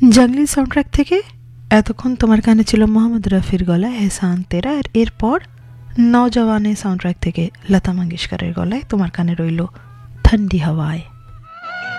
জঙ্গলি soundtrack থেকে এতক্ষণ তোমার কানে ছিল মোহাম্মদ রফির গলায় এহসান তেরা, আর এরপর নওজওয়ানে সাউন্ডট্র্যাক থেকে লতা মঙ্গেশকরের গলায় তোমার কানে রইল ঠান্ডি হাওয়ায়।